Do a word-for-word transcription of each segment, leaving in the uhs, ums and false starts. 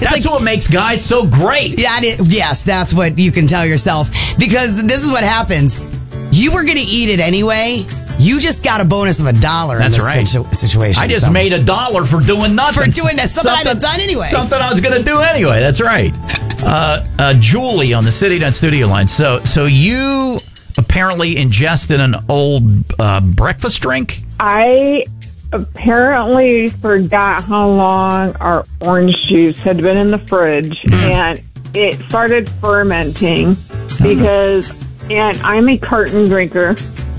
That's like, what makes guys so great. Yeah, it, yes, that's what you can tell yourself. Because this is what happens. You were going to eat it anyway. You just got a bonus of a dollar in That's this right. situ- situation. I just so. made a dollar for doing nothing. For doing that, something, something I'd have done anyway. Something I was going to do anyway. That's right. Uh, uh, Julie on the City Dot Studio line. So, so you apparently ingested an old uh, breakfast drink? I apparently forgot how long our orange juice had been in the fridge, mm. and it started fermenting because, and I'm a carton drinker.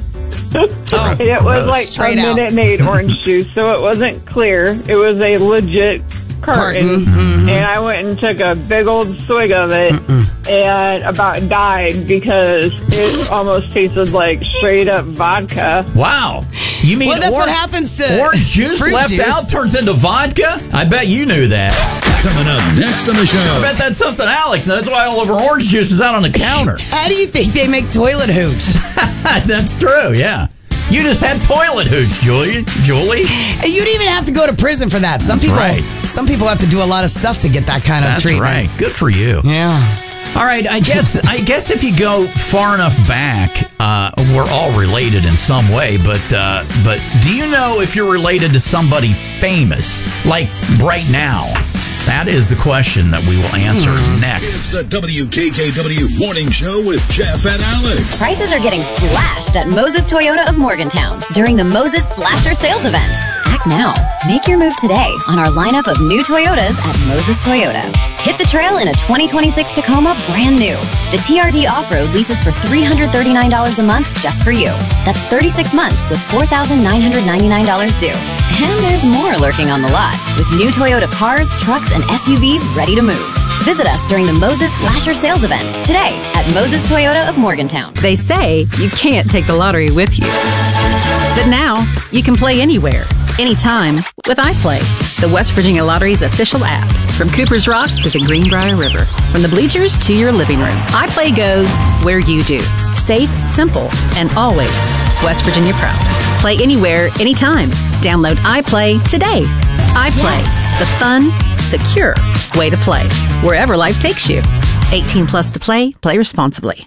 Oh, and it was like Straight a out. Minute Maid orange juice, so it wasn't clear. It was a legit carton. Carton. Mm-hmm. And I went and took a big old swig of it Mm-mm. and about died because it almost tasted like straight up vodka. Wow. You mean well, that's or- what happens to orange juice fruit left juice. out turns into vodka? I bet you knew that. Coming up next on the show. I bet that's something Alex. That's why all of her orange juice is out on the counter. How do you think they make toilet hooch? That's true, yeah. You just had toilet hooch, Julie. Julie? You didn't even have to go to prison for that. Some That's people right. some people have to do a lot of stuff to get that kind of That's treatment. right. Good for you. Yeah. All right, I guess I guess if you go far enough back, uh, we're all related in some way. But uh, but do you know if you're related to somebody famous, like right now? That is the question that we will answer mm. next. It's the W K K W Morning Show with Jeff and Alex. Prices are getting slashed at Moses Toyota of Morgantown during the Moses Slasher Sales Event. Act now. Make your move today on our lineup of new Toyotas at Moses Toyota. Hit the trail in a twenty twenty-six Tacoma brand new. The T R D Off-Road leases for three hundred thirty-nine dollars a month just for you. That's thirty-six months with four thousand nine hundred ninety-nine dollars due. And there's more lurking on the lot with new Toyota cars, trucks, and S U Vs ready to move. Visit us during the Moses Slasher Sales Event today at Moses Toyota of Morgantown. They say you can't take the lottery with you. But now, you can play anywhere, anytime with iPlay, the West Virginia Lottery's official app. From Cooper's Rock to the Greenbrier River, from the bleachers to your living room, iPlay goes where you do. Safe, simple, and always West Virginia proud. Play anywhere, anytime. Download iPlay today. iPlay, yes. The fun, secure way to play, wherever life takes you. eighteen plus to play. Play responsibly.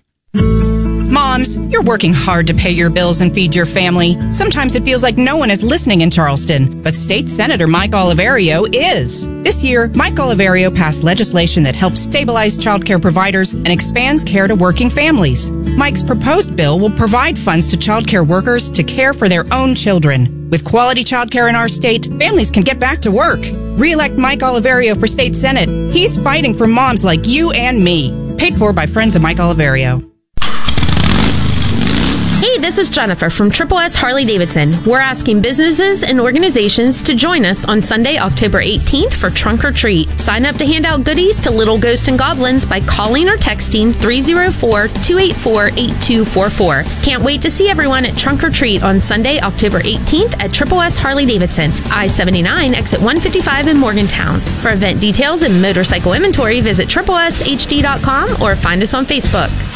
Moms, you're working hard to pay your bills and feed your family. Sometimes it feels like no one is listening in Charleston, but State Senator Mike Oliverio is. This year, Mike Oliverio passed legislation that helps stabilize childcare providers and expands care to working families. Mike's proposed bill will provide funds to childcare workers to care for their own children. With quality childcare in our state, families can get back to work. Re-elect Mike Oliverio for State Senate. He's fighting for moms like you and me. Paid for by friends of Mike Oliverio. Hey, this is Jennifer from Triple S Harley Davidson. We're asking businesses and organizations to join us on Sunday, October eighteenth for Trunk or Treat. Sign up to hand out goodies to little ghosts and goblins by calling or texting three oh four, two eight four, eight two four four. Can't wait to see everyone at Trunk or Treat on Sunday, October eighteenth at Triple S Harley Davidson, I seventy-nine, exit one fifty-five in Morgantown. For event details and motorcycle inventory, visit triple s h d dot com or find us on Facebook.